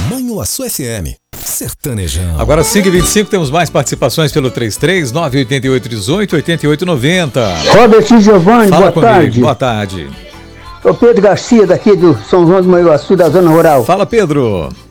Manhuaçu FM. Sertanejão. Agora 5h25, temos mais participações pelo 33-988-18-8890. Robert e Giovanni, Fala boa comigo. tarde. Boa tarde. Sou Pedro Garcia, daqui do São João do Manhuaçu, da zona rural. Fala, Pedro.